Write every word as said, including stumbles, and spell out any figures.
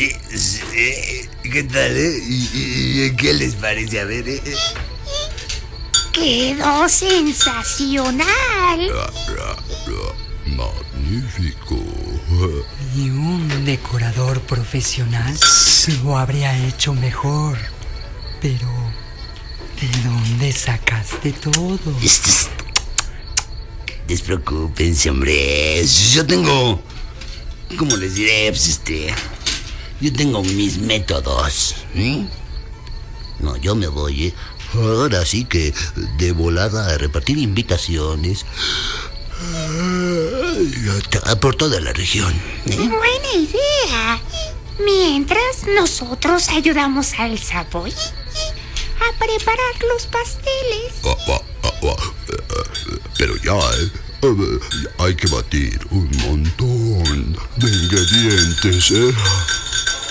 Sí, sí. ¿Qué tal, eh? ¿Y, y qué les parece? A ver, eh. ¡Quedó sensacional! Magnífico. Y un decorador profesional lo habría hecho mejor. Pero, ¿de dónde sacaste todo? Despreocúpense, hombre. Yo tengo... ¿Cómo les diré? Pues este... Yo tengo mis métodos. ¿eh? No, yo me voy, ¿eh? Ahora sí que de volada a repartir invitaciones por toda la región. ¿eh? Buena idea. Mientras nosotros ayudamos al Savoy a preparar los pasteles. Ah, ah, ah, ah, pero ya, ¿eh? Hay que batir un montón de ingredientes, ¿eh?